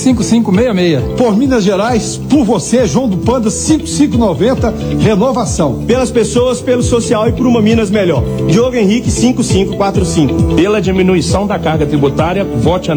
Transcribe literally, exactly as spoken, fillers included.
cinco cinco seis seis. Por Minas Gerais, por você, João do Panda, cinco cinco nove zero, renovação. Pelas pessoas, pelo social e por uma Minas melhor. Diogo Henrique, cinco cinco quatro cinco. Pela diminuição da carga tributária, vote a